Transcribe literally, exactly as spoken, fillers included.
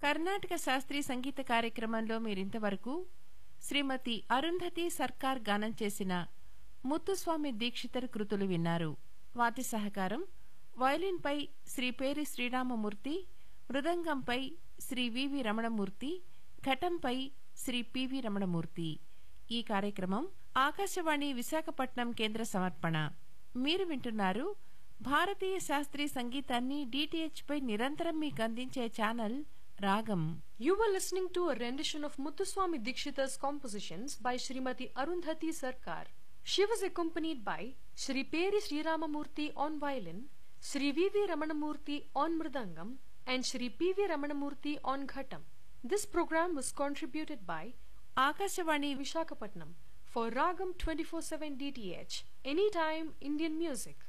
కర్ణాటక శాస్త్రీయ సంగీత కార్యక్రమంలో మీరింతవరకు శ్రీమతి అరుంధతి సర్కార్ గానం చేసిన ముత్తుస్వామి దీక్షితర్ కృతులు విన్నారు. వాటి సహకారం వయలిన్పై శ్రీ పేరి శ్రీరామమూర్తి, మృదంగంపై శ్రీ వివి రమణమూర్తి, ఘటంపై శ్రీ పివి రమణమూర్తి. ఈ కార్యక్రమం ఆకాశవాణి విశాఖపట్నం కేంద్ర సమర్పణ. మీరు వింటున్నారు భారతీయ శాస్త్రీయ సంగీతాన్ని డిటిహెచ్ పై నిరంతరం మీకు అందించే ఛానల్ రాగం. You were listening to a rendition of Muthuswami Dikshitar's compositions by Srimati Arundhati Sarkar. She was accompanied by Shri Peri Sri Ramamurthy on violin, Shri V V Ramanamurthy on mridangam, and Shri P V Ramanamurthy on ghatam. This program was contributed by Akashvani Vishakhapatnam for Ragam twenty-four seven D T H, Anytime Indian Music.